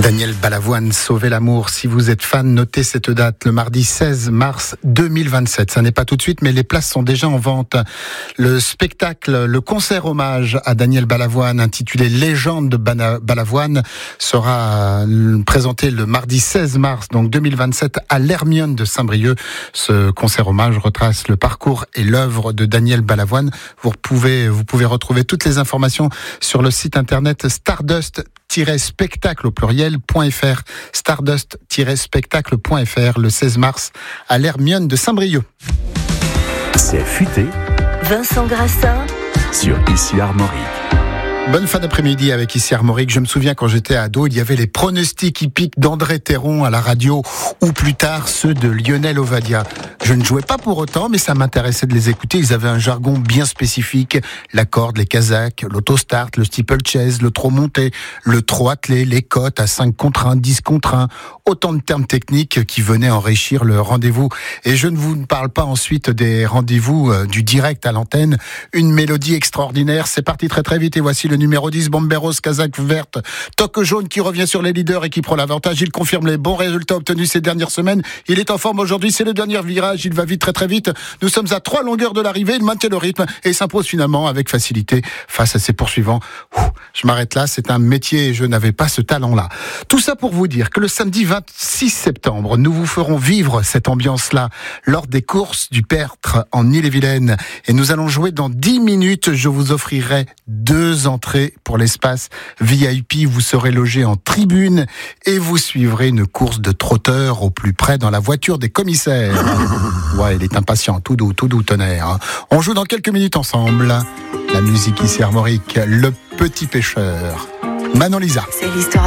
Daniel Balavoine, Sauver l'amour. Si vous êtes fan, notez cette date, le mardi 16 mars 2027. Ça n'est pas tout de suite, mais les places sont déjà en vente. Le spectacle, le concert hommage à Daniel Balavoine, intitulé Légende de Balavoine, sera présenté le mardi 16 mars, donc 2027, à l'Hermione de Saint-Brieuc. Ce concert hommage retrace le parcours et l'œuvre de Daniel Balavoine. Vous pouvez retrouver toutes les informations sur le site internet stardust-spectacle au pluriel.fr, stardust-spectacle.fr, le 16 mars à l'Hermione de Saint-Brieuc. C'est futé. Vincent Grassin Sur Ici Armorique. Bonne fin d'après-midi avec Ici Armorique. Je me souviens quand j'étais ado, il y avait les pronostics hippiques d'André Théron à la radio, ou plus tard ceux de Lionel Ovadia. Je ne jouais pas pour autant, mais ça m'intéressait de les écouter. Ils avaient un jargon bien spécifique. La corde, les casaques, l'autostart, le steeplechase, le trot monté, le trot attelé, les cotes à 5 contre 1, 10 contre 1. Autant de termes techniques qui venaient enrichir le rendez-vous. Et je ne vous parle pas ensuite des rendez-vous du direct à l'antenne. Une mélodie extraordinaire. C'est parti très très vite et voici le numéro 10, Bomberos, casaque verte, toque jaune qui revient sur les leaders et qui prend l'avantage. Il confirme les bons résultats obtenus ces dernières semaines. Il est en forme aujourd'hui, c'est le dernier virage. Il va vite, très très vite. Nous sommes à 3 longueurs de l'arrivée. Il maintient le rythme et s'impose finalement avec facilité face à ses poursuivants. Je m'arrête là, c'est un métier et je n'avais pas ce talent-là. Tout ça pour vous dire que le samedi 26 septembre, nous vous ferons vivre cette ambiance-là lors des courses du Pertre en Ille-et-Vilaine. Et nous allons jouer dans 10 minutes. Je vous offrirai 2 entrées pour l'espace VIP. Vous serez logé en tribune et vous suivrez une course de trotteurs au plus près dans la voiture des commissaires. Ouais, il est impatient, tout doux, tonnerre. On joue dans quelques minutes ensemble. La musique Ici Armorique, le petit pêcheur. Manon Lisa. C'est l'histoire